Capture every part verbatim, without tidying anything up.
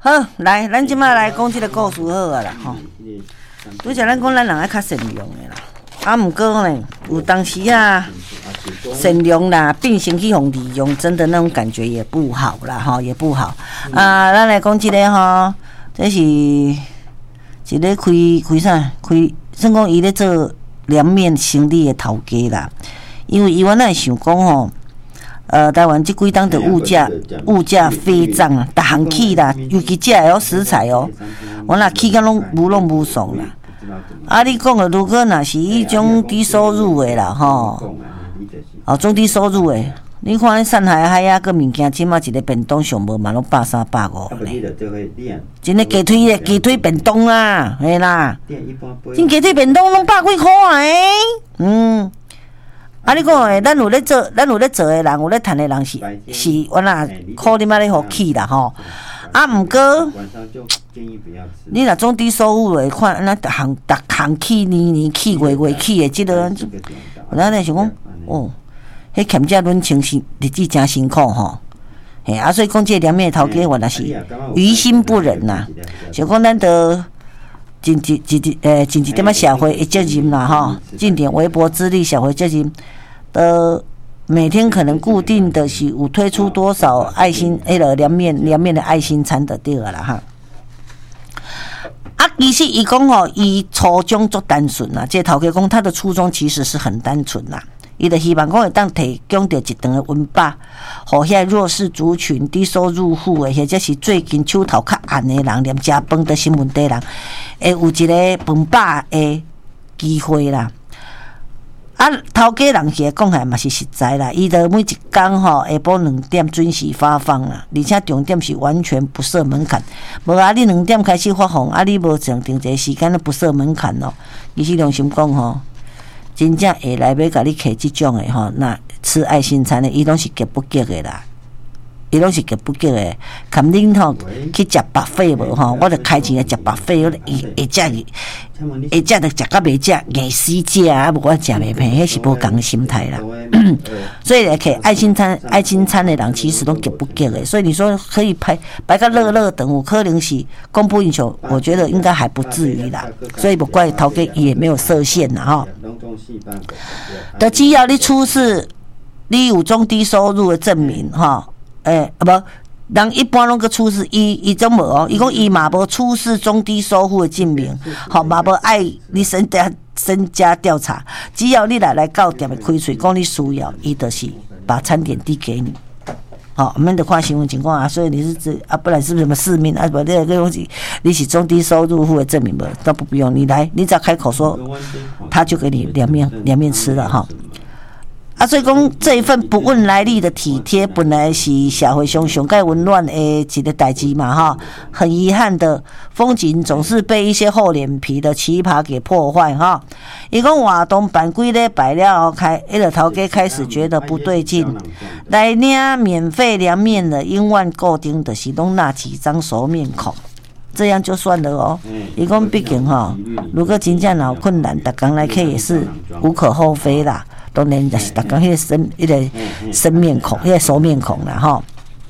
好，来，咱即摆来讲即个故事好啊啦吼。拄则咱讲咱人爱较善良的啦，啊，毋过呢，有当时啊，善良啦变成去互利用，真的那种感觉也不好啦吼，也不好。啊，咱来讲即个吼，这是一个开开啥？开，算讲伊咧做凉面生意的头家啦。因为伊原来想讲吼。呃，台湾即几档的物价物价飞涨啊，逐项起啦，尤其食的哦食材哦，我若起甲拢无拢无爽啦。啊，你讲的如果若是迄种低收入的啦，吼，哦，中低收入的，你看咱上海海啊个物件，即马一个便当上无嘛拢百三百五咧。真诶鸡腿诶鸡腿便当啦，嘿啦，真鸡腿便当拢百几箍啊诶，嗯。啊！你讲诶，咱有咧做，咱有咧做诶人，有咧趁诶人是是，我若靠你妈咧互起啦吼。啊，毋过你若中低收入诶，看咱逐项逐项起年年起月月起诶，即个咱咧想讲，哦，迄欠债论清是日子真辛苦吼。嘿，啊，所以讲即个凉面头家原来是于心不忍呐，想讲咱得。尽一一诶，尽一点仔社会的责任啦，吼，尽点微薄之力，社会责任。呃，每天可能固定的是有推出多少爱心迄个凉面凉面的爱心餐的对个啦哈。啊，其实伊讲吼，伊初衷足单纯啦，这头家讲他的初衷其实是很单纯啦。伊就希望讲会当提供着一顿的温饱，互遐弱势族群、低收入户的，或者是最近手头较暗的人，连食饭都新问题人，会有一个饭饱的机会啦。啊，头家人是讲起来嘛是实在啦，伊就每一工吼下晡两点准时发放啦，而且重点是完全不设门槛。无啊，你两点开始发放，啊，你无定定一个时间都不设门槛咯。其实良心讲吼。真正会来要甲你摕即种诶吼，那吃爱心餐诶，伊拢是极不极诶啦，伊拢是极不极诶。看恁吼去食白费无吼，我著开钱来食白费，我会会食会食著食甲袂食，硬死食啊！无我食袂平，迄是无共诶心态啦。所以来摕爱心餐、爱心餐诶人，其实拢极不极诶。所以你说可以排排个乐乐等，有可能是供不应求，我觉得应该还不至于啦。所以不怪头家也没有设限啦吼。的只要你出示你有中低收入的证明哈，诶、欸、啊不，人一般拢个出示伊伊种无哦，伊讲伊嘛无出示中低收入的证明，好嘛无爱你身家身家调查，只要你来来到店的开嘴讲你需要，伊就是把餐点递给你。好，我们得看新闻情况啊，所以你是指啊，不然是不是什么市民啊？不，这个东西你是中低收入户的证明不？都不不用，你来，你只要开口说，他就给你凉面凉面吃了哈。啊，所以讲这一份不问来历的体贴，本来是社会上上盖温暖的一个代志嘛哈。很遗憾的，风景总是被一些厚脸皮的奇葩给破坏哈。伊讲活动办几礼拜了，开迄个头家开始觉得不对劲，来领免费凉面的，因万固定的是拢那几张熟面孔。这样就算了哦。伊讲毕竟哈，如果真正有困难，逐工来客也是无可厚非啦。当然就是逐工迄个生迄个生面孔，迄个熟面孔啦吼。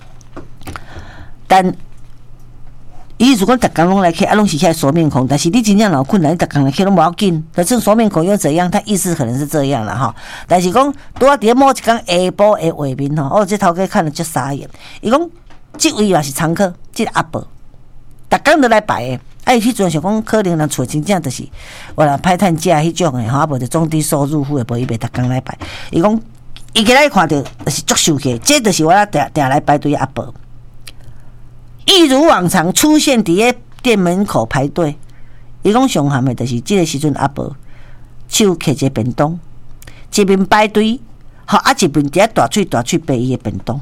但伊如果逐工拢来客，啊拢是遐熟面孔，但是你真正有困难，你逐工来客拢无要紧。可是熟面孔又怎样？他意思可能是这样啦哈。但是讲拄啊，伫某一工下晡的画面吼，哦，这头家看了就傻眼。伊讲这位也是常客，这个阿伯。逐工都来摆诶，啊！伊迄阵想讲，可能人厝真正就是我若歹趁食迄种诶，吼，啊无就中低收入户诶，无伊袂逐工来摆。伊讲，伊今仔看到就是足受气，这就是我啦，定定来排队阿伯，一如往常出现伫咧店门口排队。伊讲上含诶，就是即个时阵阿伯手摕一个便当，一边排队，吼啊一边伫咧大喙大喙扒伊诶便当。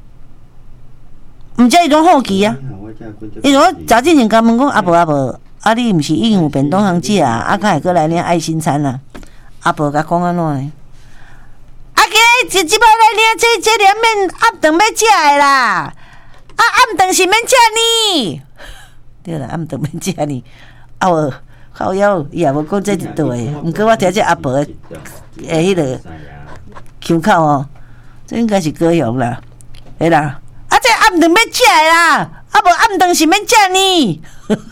毋知伊种好奇啊！伊说早进前甲问讲阿伯阿伯，啊你毋是已经有便当通食啊？啊，敢会过来领爱心餐啊？阿伯甲讲安怎呢？啊，今日即摆来领这这凉面暗顿要食的啦！啊，暗顿是免食呢？对啦，暗顿免食呢。啊无靠腰，伊也无讲这一道的。毋过我听这阿伯的诶，迄个口口哦，这应该是高雄啦，嘿啦。啊，这暗顿要食的啦， 啊无暗顿是免食呢。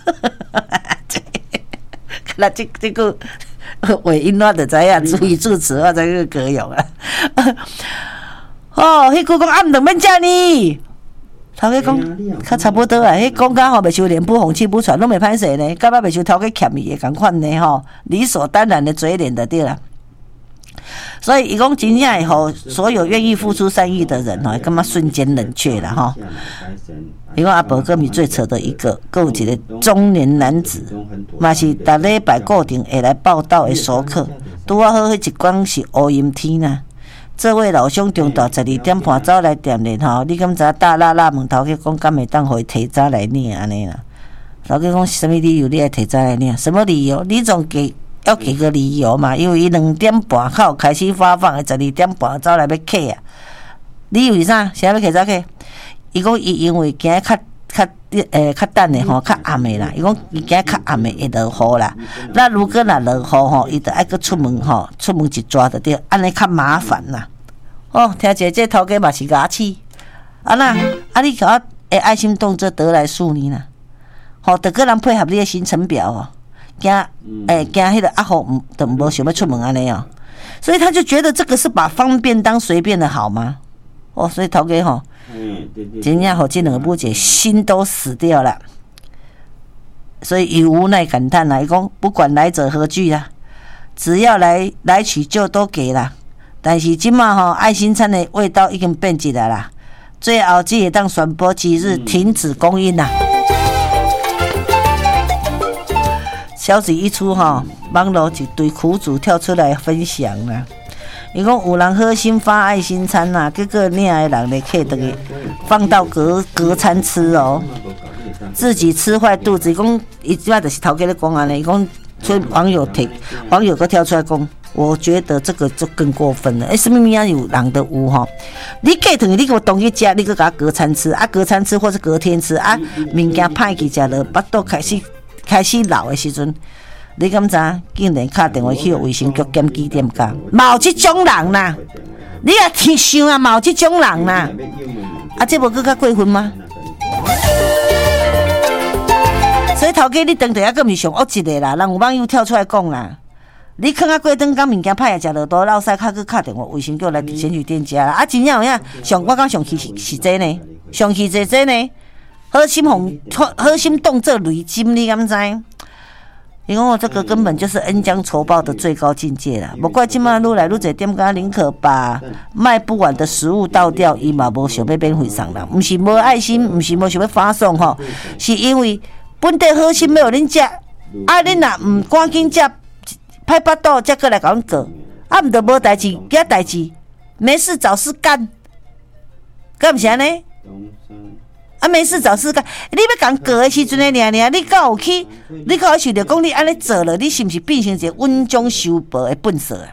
那这这个尾音我就知影，注意助词我才去歌咏啊。哦，迄句讲暗顿免食呢。头家讲，较差不多啊。迄讲甲吼，袂受脸不红气不喘，拢袂歹势呢。甲我袂受头家欠伊的共款呢吼，理所当然的嘴脸的对啦。所以伊讲真正会互所有愿意付出善意的人吼，感觉瞬间冷却啦吼。伊讲阿伯哥咪最扯的一个，还有一个中年男子，嘛是逐礼拜固定会来报道的熟客。拄啊好，迄一关是乌阴天呐。这位老兄中昼十二点半走来店里吼，你敢知大辣辣问头家讲，敢会当互伊提早来领安尼啦？头家讲什么理由你爱提早来领？什么理由？你总给要给个理由嘛？因为伊两点半后开始发放的，十二点半走来要客啊。理由是啥？啥要客早客？伊讲伊因为今日较较诶较等的吼，较暗的啦。伊讲伊今日较暗的会落雨啦。那如果若落雨吼，伊就爱搁出门吼，出门一抓就对，安尼较麻烦啦。哦，听者这头家嘛是牙齿，啊那啊你甲我诶爱心动作得来速呢啦，吼，得个人配合你的行程表哦，惊诶惊迄个阿豪都无想要出门安尼哦，所以他就觉得这个是把方便当随便的好吗？哦，所以头家吼。真正吼，这两个母姐心都死掉了，所以伊无奈感叹啦，伊讲不管来者何惧啦，只要来来取就都给啦。但是即马吼爱心餐的味道已经变质了啦，最后只会当宣布即日停止供应啦。消息一出吼，网络一堆苦主跳出来分享啦。伊讲有人好心发爱心餐呐、啊，结果领的人咧客等于放到隔隔餐吃哦，自己吃坏肚子。伊讲伊即摆就是头家咧讲安尼，伊讲所以网友提网友个跳出来讲，我觉得这个就更过分了。哎、欸，什么物样有人的有吼？你客等于你给我东西吃，你个甲隔餐吃啊，隔餐吃或是隔天吃啊，物件歹去食了，巴肚开始开始老的时阵。你敢知？竟然打电话去卫生局检举点讲，嘛有这种人啦！你也听想啊，嘛有这种人啦！啊，这无更较过分吗？所以头家你当地还更是上恶一个啦，人有网友跳出来讲啦，你放啊过顿讲物件歹也食落肚，老师较去打电话卫生局来检举店家啦！啊，真正有影，上我讲上气是是这呢，上气是这呢，好心红好心动作雷金，你敢知？因为我这个根本就是恩将仇报的最高境界啦！不怪今嘛愈来愈侪店家宁可把卖不完的食物倒掉，伊嘛无想要免费送人，不是无爱心，不是无想要发送吼，是因为本地好心要有恁食，啊恁若唔赶紧食，歹巴肚才过来甲阮过，啊毋得无代志，惊代志，没事找事干，干毋是安尼？啊，没事找事干。你要讲过的时阵呢，尔尔，你敢有去？你敢有想着讲你安尼做了，你是不是变成一个温中修薄的笨蛇啊？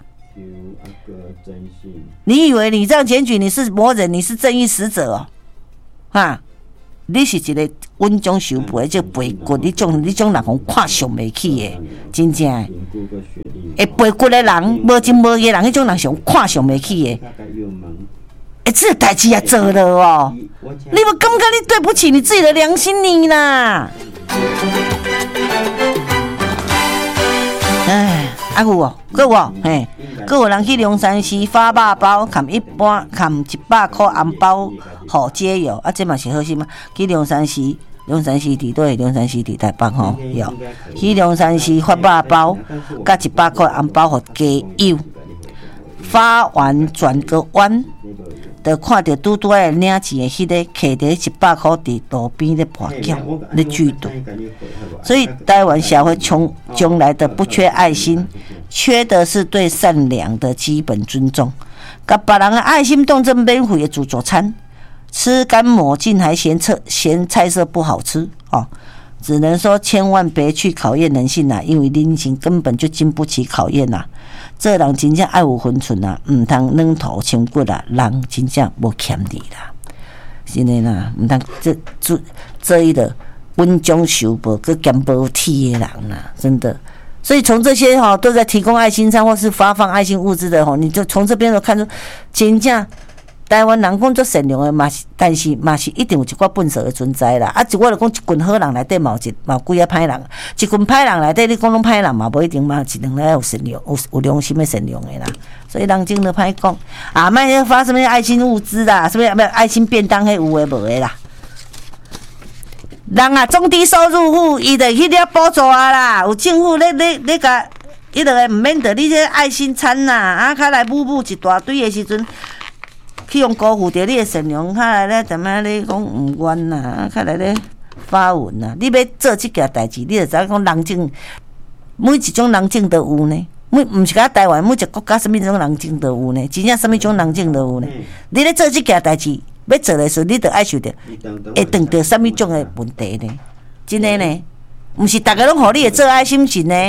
你以为你这样检举你是魔人，你是正义使者哦？哈，你是一个温中修薄的，这背骨，你种你种人讲看上袂起的，真正的。会背骨的人，无情无义的人，迄种人上看上袂起的。哎、欸，这代志也做了哦！你有感觉你对不起你自己的良心你啦？哎，啊有哦，还有哦，嘿，还有人去龙山寺发肉包，含一般含一百块红包，互街友啊，这嘛是好心嘛？去龙山寺，龙山寺伫对，龙山寺伫台北吼，有去龙山寺发肉包，甲一百块红包互街友，发完转个弯。就看到拄拄仔领钱的迄个摕着一百块伫路边咧跋筊咧聚队，所以台湾社会从将来的不缺爱心，缺的是对善良的基本尊重。甲别人的爱心动作免费的自助餐，吃干抹净还嫌菜嫌菜色不好吃哦，只能说千万别去考验人性啦，因为人性根本就经不起考验啦。这人真正爱有分寸啊，唔通软头轻骨啦，人真正无欠你啦，真的啦，唔通这这这一个温中修薄、佮兼无体的人啦，真的。所以从这些哈、哦、都在提供爱心餐或是发放爱心物资的哈、哦，你就从这边都看出，真正台湾人讲做善良的嘛是，但是嘛是一定有一寡笨手的存在啦。啊，一我就讲一群好人内底嘛有一嘛有几啊歹人，一群歹人内底你讲拢歹人嘛无一定嘛，一定咧有善良有有良心的善良的啦。所以人真都歹讲啊，莫发什么爱心物资啦，什么咩爱心便当迄有诶无诶啦。人啊，中低收入户伊就去了补助啊啦，有政府咧咧咧甲伊就会毋免得你这爱心餐呐，啊，较来补补一大堆的时阵。去用辜负着你的善良，较来咧怎么咧讲毋冤呐？啊，较来咧发文呐！你要做即件代志，你就知影讲人情，每一种人情都有呢。每毋是甲台湾每一个国家什物种人情都有呢？真正什物种人情都有呢？你咧做即件代志，要做的时候，你着爱受着，会遇到什物种的问题呢？真的呢，毋是逐个拢互你的做爱心情呢？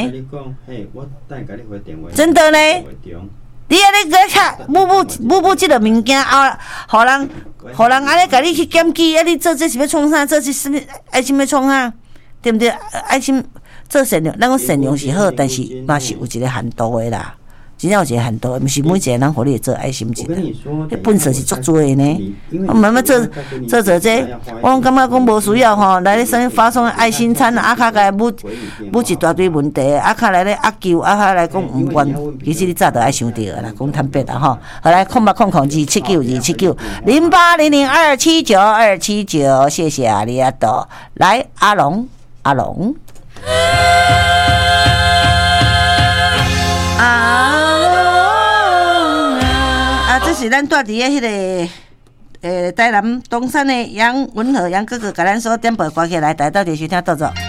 真的呢。你啊，你个遐母母母母即个物件啊，互人互人安尼甲你去检举，啊，你做这是要创啥？做这是爱心要创啥？对毋对？爱心做善良，咱讲善良是好，但是嘛是有一个限度的啦。真正有一个限度的，毋是每一个人互你做爱心一个，迄本事是足多的呢。我慢慢做做做这，我拢感觉讲无需要吼，来咧啥发送爱心餐啊，较来母母一大堆问题，啊，较来咧压救，啊，较来讲毋冤。其实你早就爱想到啦，讲坦白啦吼。好来，空八空空二七九二七九零八零零二七九二七九，谢谢阿里阿多。来，阿龙，阿龙。啊，这是咱住伫个迄个诶台南东山的杨文和杨哥哥，甲咱所点播歌曲来，大家到底收听到走。